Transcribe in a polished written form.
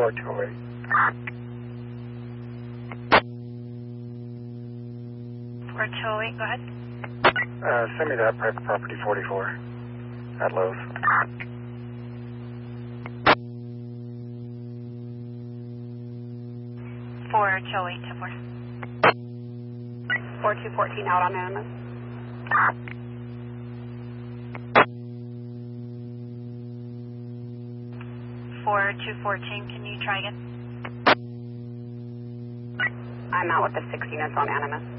4208. Go ahead. Send me that private property 44 at Lowe's. 4208 4214 out on Animus. 4214, can you try again? I'm out with the 6 units on Animus.